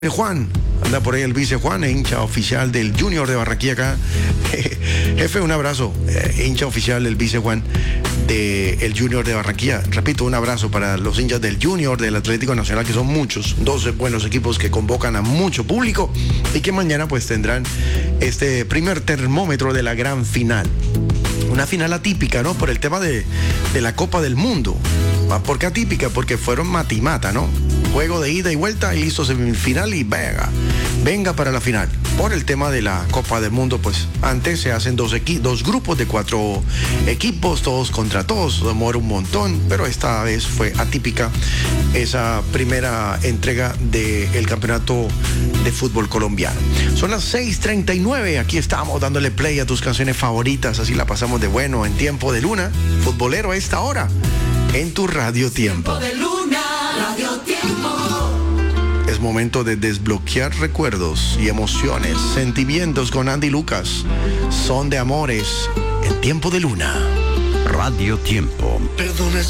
Juan, anda por ahí el vice Juan, hincha oficial del Junior de Barranquilla acá. Jefe, un abrazo, hincha oficial del vice Juan del Junior de Barranquilla. Repito, un abrazo para los hinchas del Junior, del Atlético Nacional, que son muchos, 12 buenos equipos que convocan a mucho público y que mañana pues tendrán este primer termómetro de la gran final. Una final atípica, ¿no? Por el tema de la Copa del Mundo. ¿Por qué atípica? Porque fueron mata-mata, ¿no? Juego de ida y vuelta y listo, semifinal y venga para la final. Por el tema de la Copa del Mundo, pues antes se hacen dos grupos de 4 equipos, todos contra todos, demora un montón, pero esta vez fue atípica esa primera entrega del campeonato de fútbol colombiano. Son las 6:39, aquí estamos dándole play a tus canciones favoritas, así la pasamos de bueno en Tiempo de Luna, futbolero a esta hora, en tu Radio Tiempo. Tiempo de Luna, Radio Tiempo. Es momento de desbloquear recuerdos y emociones, sentimientos con Andy Lucas. Son de amores en Tiempo de Luna. Radio Tiempo. Perdona